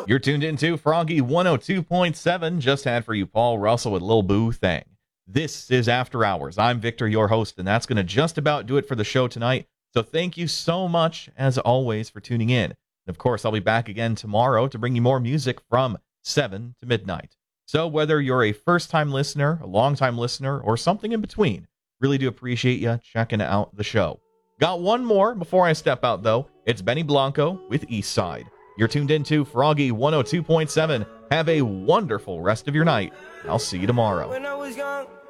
You're tuned into Froggy 102.7. Just had for you Paul Russell with Lil Boo Thang. This is After Hours. I'm Victor, your host, and that's going to just about do it for the show tonight. So thank you so much, as always, for tuning in. And of course, I'll be back again tomorrow to bring you more music from 7 to midnight. So whether you're a first-time listener, a long-time listener, or something in between, really do appreciate you checking out the show. Got one more before I step out, though. It's Benny Blanco with East Side. You're tuned into Froggy 102.7. Have a wonderful rest of your night. I'll see you tomorrow. When I was young,